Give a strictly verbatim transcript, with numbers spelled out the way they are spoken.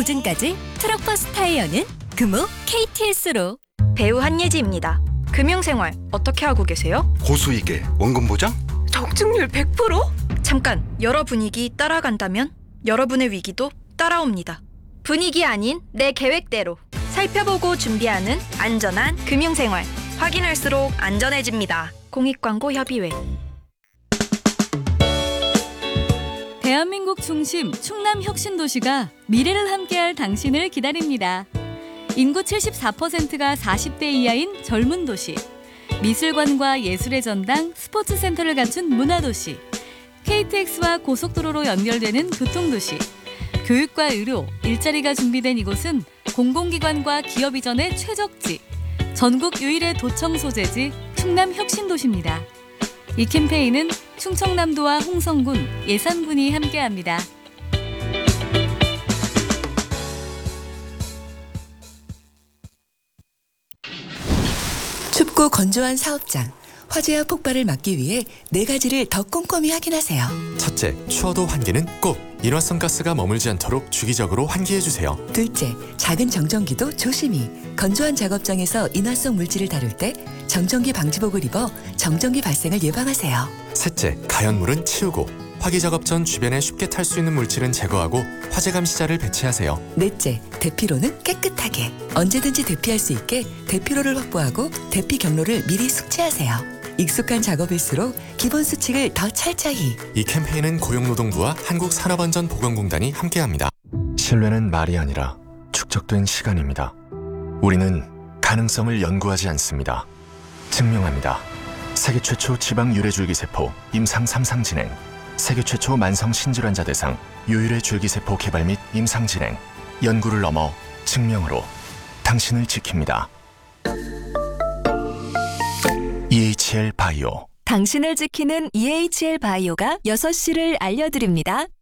보증까지 트럭버스 타이어는 금호 케이티에스로. 배우 한예지입니다. 금융생활 어떻게 하고 계세요? 고수익에 원금 보장? 적중률 백 퍼센트? 잠깐, 여러 분위기 따라간다면 여러분의 위기도 따라옵니다. 분위기 아닌 내 계획대로 살펴보고 준비하는 안전한 금융생활. 확인할수록 안전해집니다. 공익광고협의회. 대한민국 중심 충남 혁신도시가 미래를 함께할 당신을 기다립니다. 인구 칠십사 퍼센트가 사십 대 이하인 젊은 도시, 미술관과 예술의 전당, 스포츠센터를 갖춘 문화도시, 케이티엑스와 고속도로로 연결되는 교통도시, 교육과 의료, 일자리가 준비된 이곳은 공공기관과 기업 이전의 최적지, 전국 유일의 도청 소재지 충남 혁신도시입니다. 이 캠페인은 충청남도와 홍성군, 예산군이 함께합니다. 춥고 건조한 사업장, 화재와 폭발을 막기 위해 네 가지를 더 꼼꼼히 확인하세요. 첫째, 추워도 환기는 꼭! 일회성 가스가 머물지 않도록 주기적으로 환기해주세요. 둘째, 작은 정전기도 조심히. 건조한 작업장에서 인화성 물질을 다룰 때 정전기 방지복을 입어 정전기 발생을 예방하세요. 셋째, 가연물은 치우고 화기 작업 전 주변에 쉽게 탈 수 있는 물질은 제거하고 화재 감시자를 배치하세요. 넷째, 대피로는 깨끗하게. 언제든지 대피할 수 있게 대피로를 확보하고 대피 경로를 미리 숙지하세요. 익숙한 작업일수록 기본 수칙을 더 철저히. 이 캠페인은 고용노동부와 한국산업안전보건공단이 함께합니다. 신뢰는 말이 아니라 축적된 시간입니다. 우리는 가능성을 연구하지 않습니다. 증명합니다. 세계 최초 지방 유래줄기세포 임상 삼 상 진행, 세계 최초 만성 신질환자 대상 유일의 줄기세포 개발 및 임상 진행, 연구를 넘어 증명으로 당신을 지킵니다. 이에이치엘 바이오. 당신을 지키는 이에이치엘 바이오가 여섯 시를 알려드립니다.